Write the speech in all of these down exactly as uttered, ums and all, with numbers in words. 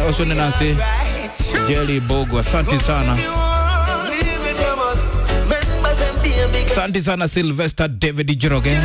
Osone Nancy Jelly Bogo, asante sana. Asante sana Sylvester David Joroge.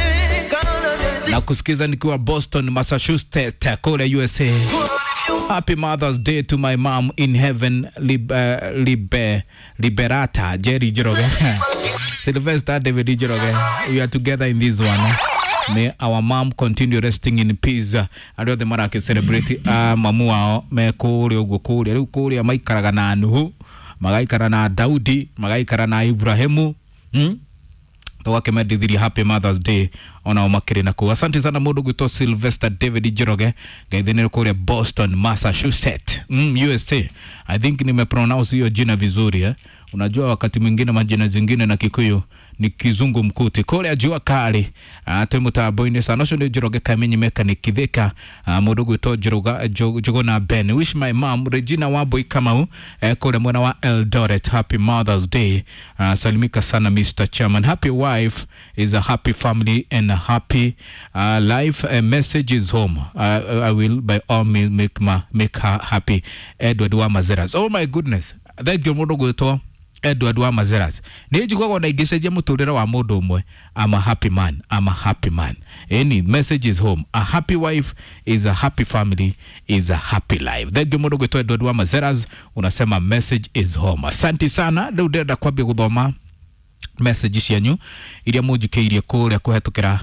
Na kusikiza nikiwa Boston, Massachusetts, kule U S A. Happy Mother's Day to my mom in heaven, lib, uh, lib, uh, Liberata Jerry Joroge. Sylvester David Joroge, we are together in this one. May our mom continue resting in peace. And the Maraki celebrate uh, mamu wao me kuri ugukuri ri kuri amaikaraga na Nuhu, magaikara na Daudi, magaikara na Ibrahimu. Hmm? Tawakemedithiri Happy Mother's Day ona umakiri na ku. Asante sana mundu gwitwa Sylvester David Joroge gaithini kule Boston, Massachusetts, mm, U S A. I think nimepronounce hiyo jina vizuri eh. Unajua wakati mwingine majina zingine na Kikuyu ni kizungu mkuti. Kole ajua kali ate mutaboine sana sho Joroge kamenyi mechanic thika mundu gwitwa Joroga Jogona Ben. Wish my mom Regina Wambui Kamau eh, kole mwana wa Eldoret happy Mother's Day. Uh, salimika sana Mister Chairman. Happy wife is a happy family and a happy uh, life. A message is home. Uh, I will by all means make my make her happy. Edward wa Mazeras. Oh my goodness. Thank you mundu gwitwa Edward wa Mazeras. Nijigwa na igiceje muturira wa mundu umwe. I'm a happy man. I'm a happy man. Any message is home. A happy wife is a happy family, is a happy life. Thank you mundu gwitwa Edward wa Mazeras. Unasema message is home. Asante sana. Leo ndenda kwambia guthoma message cianyu iria mujikeirie kule kuhetukira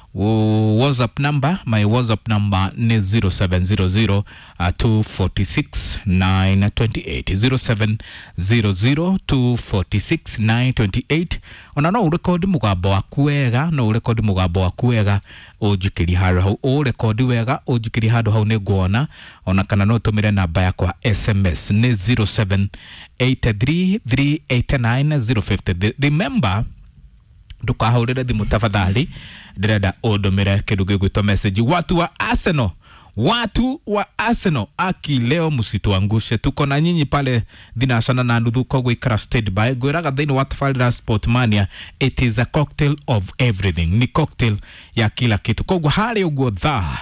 WhatsApp number. My WhatsApp number is zero seven zero zero two four six nine two eight zero seven zero zero two four six nine two eight. Ona no urekodi mugambo waku wega, no urekodi mugambo waku wega ujikiri haro hau, o rekodi wega ujikiri hado hau neguona. Ona kana no tumire namba yakwa S M S ni zero seven eight three three eight nine zero five zero. Remember ndukahurire thimu tafadhali, ndirenda undomire kindu gigwitwa message. Watu wa Arsenal, watu wa Arsenal, aki leo musituangushe, tuko na nyinyi pale dinashana na nuthu kogwe ikara state by gwiraga thini wa Tafalira Sportmania. It is a cocktail of everything, ni cocktail ya kila kitu. Kogwe hali ugo dha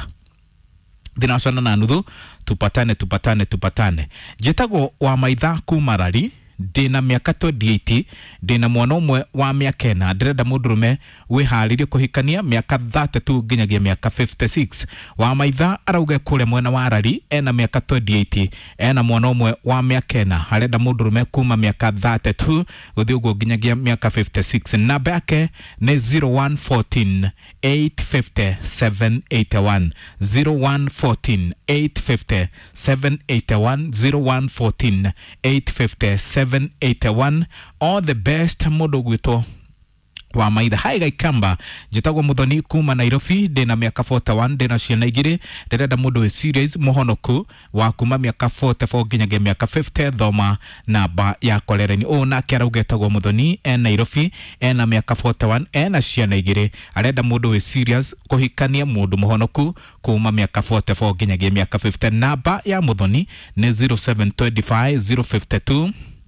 dinashana na nuthu, tupatane tupatane tupatane. Jetago wa maitha kumarari dina miaka twenty-eight, dina mwana umwe wa miaka ena, ndirenda mundurume wiharirie kuhikania miaka thirty-two nginyagia miaka fifty-six. Wa maitha arauga kule mwena wa Arari ena miaka twenty-eight, ena mwana umwe wa miaka ena, arenda mundurume kuma miaka thirty-two guthii uguo nginyagia miaka fifty-six. Namba yake ni zero one one four eight five zero seven eight one zero one one four eight five zero seven eight one zero one one four eight five zero seven eight one. All the best mundu gwitwo wa maitha haiga ikamba jitagwo muthoni kuma Nairobi, dina miaka forty-one, dina ciana igiri, ndirenda mundu we serious muhonoku wa kuma miaka forty-four nginyagia miaka fifty. Thoma namba ya korereni o na kiaraugetagwo muthoni e Nairobi, ena miaka forty-one, ena ciana igiri, arenda mundu we serious kuhikania mundu muhonoku kuma miaka forty-four nginyagia miaka fifty. Namba ya muthoni ni zero seven two five zero five two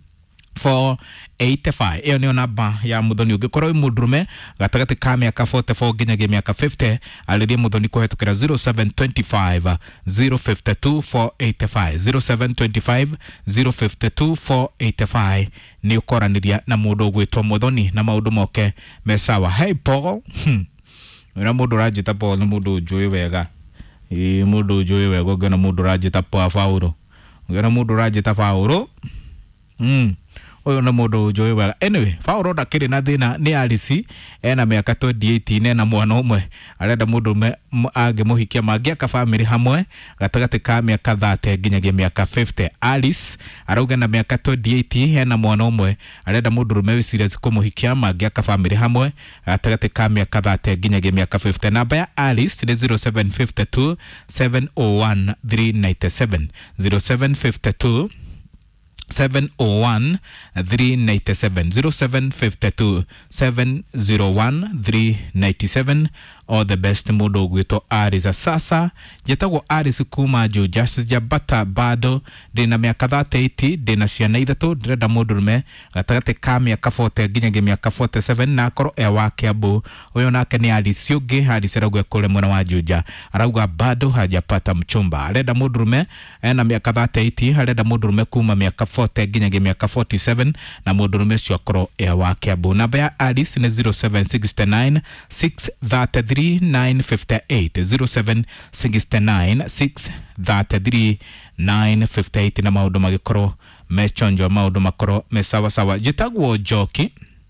four eight five. Iyo niyo namba ya muthoni. Ugikorwo mundurume gatagati ka miaka forty-four nginyagia miaka fifty, alirie muthoni kuhetukira zero seven two five zero five two four eight five zero seven two five zero five two four eight five. ni ukoraniria na mundu gwitwa muthoni na maundu moke mesawa. Hey Paul, hmm. na mundu rajita Paul ni mundu njui wega, i mundu njui wega, ngena mundu rajita Paul Paulo, ngena mundu rajita Paulo, hmm oyo na mundu njui wega. Anyway, Paulo ndakiri na thina ni Alisi ena miaka twenty-eight, nena mwana umwe, arenda mundu me age muhikia magia ka family hamwe gatagati ka miaka thirty nginyagia miaka fifty. Alice arauga na miaka twenty-eight, ena mwana umwe, arenda mundu rume we serious kumuhikia magia ka family hamwe gatagati ka miaka thirty nginyagia miaka fifty. Namba ya Alice ni zero seven five two seven zero one three nine seven zero seven five two seven zero one three nine seven zero seven five two seven zero one three nine seven. all the best mudo gwito Aris sasa jetagwo Aris kuma Juja sijabata bado dina miaka thirty-eight dina ciana ithatu ndirenda mundurume gatagate ka miaka forty nginyagia miaka forty-seven na akoro e wake abu uyo nake ni Aris yugi Aris ragwe kule mwana wa Juja arauga bado hajapata mchumba arenda mundurume ena miaka thirty-eight arenda mundurume kuma miaka forty nginyagia miaka forty-seven na mundurume cio akoro e wake abu namba ya Aris ni zero seven six nine six three nine five eight zero seven six nine six three nine five eight na maudu magikoro mechonjo maudu makoro mesawa sawa jitagwo Joki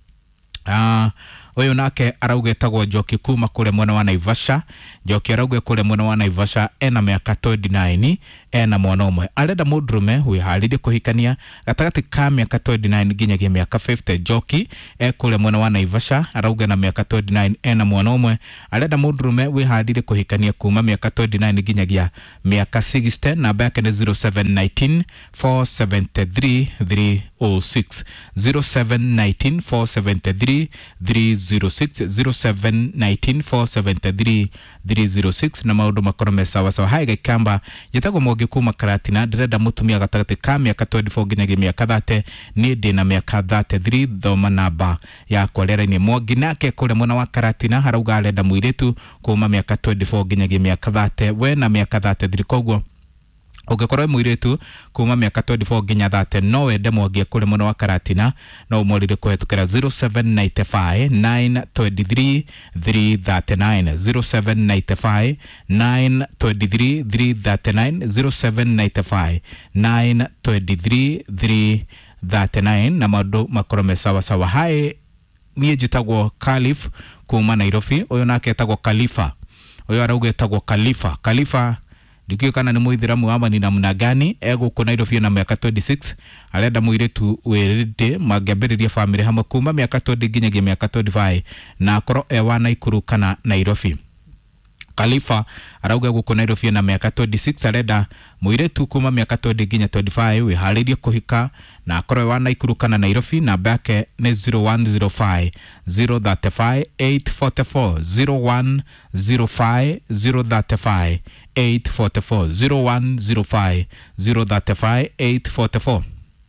ah Oyo nake arauge tagwo Joki kuma kule mwana wa Naivasha Joki arauge kule mwana wa Naivasha ena miaka twenty-nine ena mwana umwe arenda mundurume wiharire kuhikania gatagati ka miaka twenty-nine nginyagia miaka fifty Joki e kule mwana wa Naivasha arauge na miaka twenty-nine ena mwana umwe arenda mundurume wiharire kuhikania kuma miaka twenty-nine nginyagia miaka sixty namba yake ni zero seven one nine four seven three three zero six zero seven one nine four seven three three zero six zero seven one nine four seven three three zero six na maudu makoro mesawa sawa haiga kamba jitago mogi kuma Karatina ndirenda mutumia gatagati ka miaka twenty-four nginyagia miaka thirty ni ndina miaka thirty-three thoma namba ya kolera ni mogi nake kule mwana wa Karatina harauga arenda muiretu kuma miaka twenty-four nginyagia miaka thirty we na miaka thirty-three kogwo Ugekorwo muiretu kuma miaka twenty-four nginya thirty no wende mwangie kule mwana wa Karatina no umorire kuhetukira zero seven nine five nine two three three three nine zero seven nine five nine two three three three nine zero seven nine five nine two three three three nine na madu makorome sawa sawa hai niye jitagwo Khalif kuma Nairobi uyo nake etagwo Khalifa uyo arauga etagwo Khalifa Khalifa Dikio kana ni muithiramu ama ni namna gani ego ko Nairobi na miaka twenty-six arenda muiretu werede magambiriria family hamwe kuma miaka twenty nginyagia miaka twenty-five na akoro ewa Naikuru kana Nairobi Khalifa arauga guko Nairobi na miaka twenty-six arenda muiretu kuma miaka twenty nginya twenty-five wiharirie kuhika na akoro ewa Naikuru kana Nairobi na bake ni zero one zero five zero three five eight four four zero one zero five zero three five eight four four zero one zero five zero three five eight four four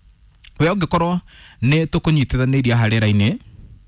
we ungekoro ne tukunyitithaniria harera-ini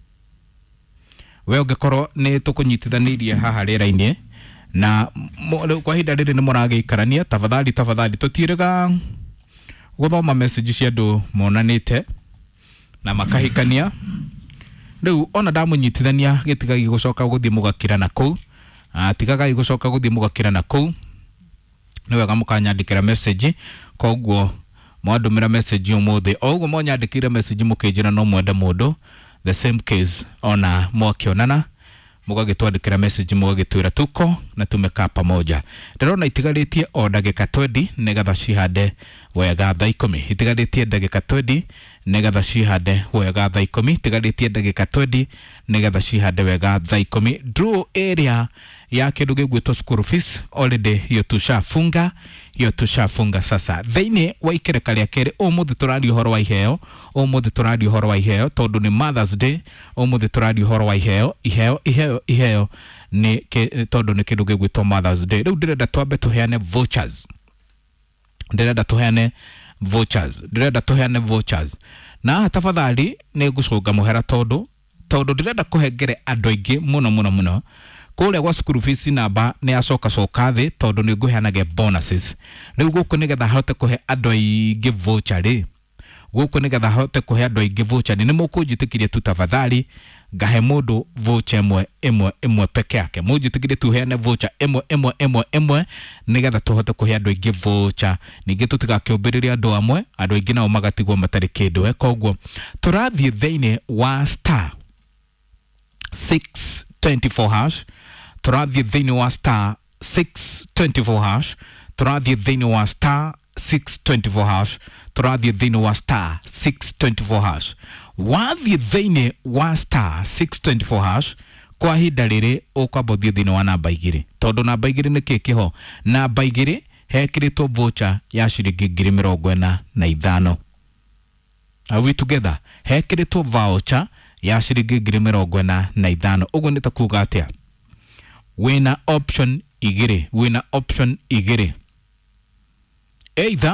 we ungekoro ne tukunyitithaniria harera-ini na kwa hinda riri ni muragiikarania tafadhali tafadhali tutirega guthoma message cia andu monanite na makahikania riu ona ndamunyitithania gitigagi gucoka guthie mugakira na ku atigaga gucoka guthie mugakira na ku niwe gamukanyandikira message kogwo mwadumira message umuthi ogwo mwanyandikira message mukijira no mwenda mundu the same case ona mwakionana mugagitwandikira message mugagitwira tuko na tumeka pamoja ndirona itigaritie o ndagika twenty nigatha cihande wega thaa ikumi itigaritie ndagika twenty nigatha cihande wega thaa ikumi itigaritie ndagika twenty nigatha cihande wega thaa ikumi draw area ya kindu gigwitwo school fees already hiyo tushafunga hiyo tushafunga sasa thiini wa ikereka ria keri umuthi turari uhoro wa iheo umuthi turari uhoro wa iheo tondu ni Mother's Day umuthi turari uhoro wa iheo iheo iheo iheo ni tondu ni kindu gigwitwo Mother's Day riu ndirenda twambe tuheane vouchers ndirenda tuheane vouchers ndirenda tuheane vouchers na tafadhali ni gucunga muhera tondu tondu ndirenda kuhengere andu aingi muno muno muno kule kwa school fees namba ni acoka coka thi tondu ni nguheanage bonuses riu guku nigetha hote kuhe andu aingi voucher ri guku nigetha hote kuhe andu aingi voucher ni mukunjitikirie tu tafadhali ngahe mundu voucher imwe imwe imwe peke yake munjitikirie tu heane voucher imwe imwe imwe imwe nigetha tuhote kuhe andu aingi voucher ningi tutigakiumbiriria andu amwe andu aingi nao magatigwo matari kindu e kogwo turathie thiini wa star six twenty-four hash turathie thiini wa star six twenty-four hash turathie thiini wa star six twenty-four hash turathie thiini wa star six twenty-four hash wathie thiini wa star six twenty-four hash kwa hinda riri ukwambothie thiini wa namba igiri tondu namba igiri ni kikiho namba igiri hekiritwo voucher ya ciringi ngiri mirongo ina na ithano are we together hekiritwo voucher ya ciringi ngiri mirongo ina na ithano uguo ni takuga atia wina option igiri wina option igiri either